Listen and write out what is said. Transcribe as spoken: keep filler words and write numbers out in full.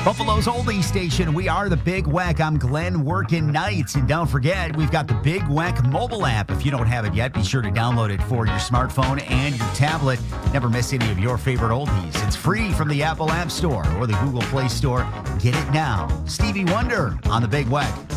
Buffalo's oldie station. We are the Big Weck. I'm Glenn working nights. And don't forget, we've got the Big Weck mobile app. If you don't have it yet, be sure to download it for your smartphone and your tablet. Never miss any of your favorite oldies. It's free from the Apple App Store or the Google Play Store. Get it now. Stevie Wonder on the Big Weck.